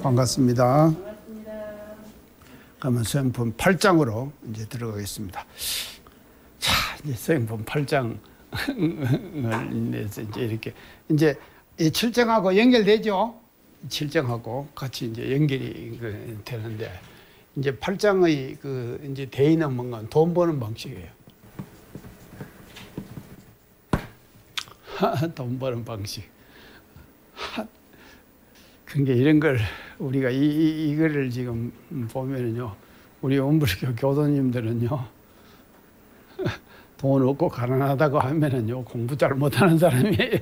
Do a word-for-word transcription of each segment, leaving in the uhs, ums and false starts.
반갑습니다. 반갑습니다. 그러면 서행품 팔 장으로 이제 들어가겠습니다. 자, 이제 서행품 팔 장을 내서 이제 이렇게 이제 이 칠 장하고 연결되죠? 칠 장하고 같이 이제 연결이 그 되는데 이제 팔 장의 그 이제 대의는 뭔가 돈 버는 방식이에요. 돈 버는 방식. 그러니까 이런 걸 우리가 이, 이, 이거를 지금 보면은요, 우리 원불교 교도님들은요, 돈 없고 가난하다고 하면은요, 공부 잘 못하는 사람이에요.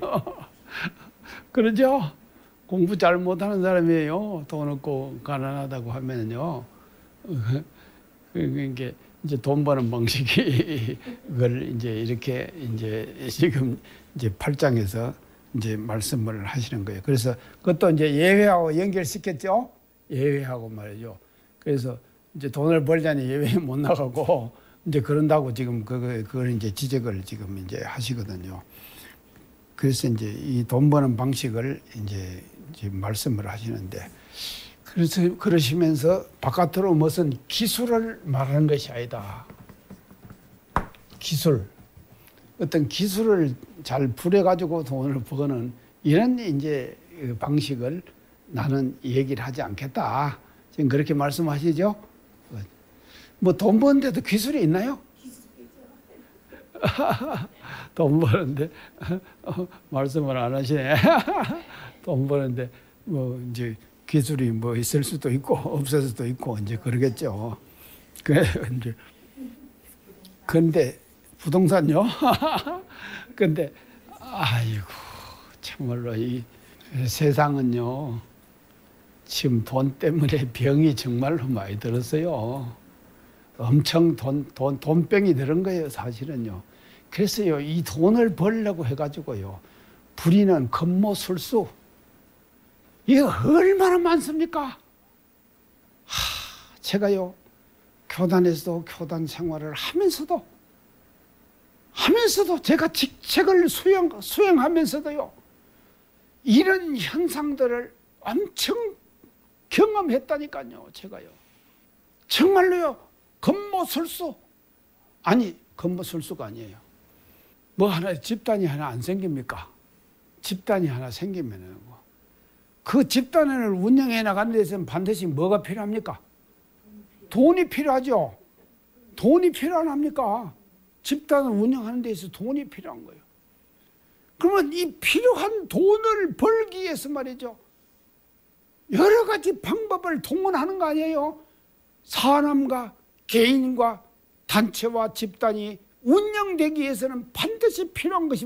그러죠? 공부 잘 못하는 사람이에요. 돈 없고 가난하다고 하면은요. 그러니까 이제 돈 버는 방식이 그걸 이제 이렇게 이제 지금 이제 팔 장에서 이제 말씀을 하시는 거예요. 그래서 그것도 이제 예외하고 연결시켰죠. 예외하고 말이죠. 그래서 이제 돈을 벌자니 예외에 못 나가고 이제 그런다고 지금 그거 그걸 이제 지적을 지금 이제 하시거든요. 그래서 이제 이 돈 버는 방식을 이제 지금 말씀을 하시는데, 그래서 그러시면서 바깥으로 무슨 기술을 말하는 것이 아니다. 기술. 어떤 기술을 잘 부려가지고 돈을 버는 이런 이제 방식을 나는 얘기를 하지 않겠다. 지금 그렇게 말씀하시죠? 뭐 돈 버는데도 기술이 있나요? 돈 버는데 어, 말씀을 안 하시네. 돈 버는데 뭐 이제 기술이 뭐 있을 수도 있고 없을 수도 있고 이제 그러겠죠. 그래 이제 근데 부동산요? 근데 아이고 참말로 이 세상은요 지금 돈 때문에 병이 정말로 많이 들었어요. 엄청 돈, 돈, 돈병이 들은 거예요, 사실은요. 그래서요, 이 돈을 벌려고 해가지고요, 부리는 급모술수, 이게 얼마나 많습니까? 하, 제가요, 교단에서도 교단 생활을 하면서도, 하면서도 제가 직책을 수행, 수행하면서도요, 이런 현상들을 엄청 경험했다니까요, 제가요. 정말로요, 급모술수. 아니, 급모술수가 아니에요. 뭐 하나, 집단이 하나 안 생깁니까? 집단이 하나 생기면은 뭐. 그 집단을 운영해 나가는 데서는 반드시 뭐가 필요합니까? 돈이 필요하죠. 돈이 필요합니까? 집단을 운영하는 데서 돈이 필요한 거예요. 그러면 이 필요한 돈을 벌기 위해서 말이죠. 여러 가지 방법을 동원하는 거 아니에요? 사람과 개인과 단체와 집단이 운영되기 위해서는 반드시 필요한 것이